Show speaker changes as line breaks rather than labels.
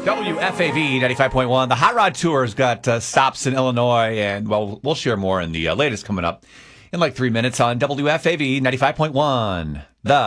WFAV 95.1. The Hot Rod Tour's got stops in Illinois, and, well, we'll share more in the latest coming up in like 3 minutes on WFAV 95.1. The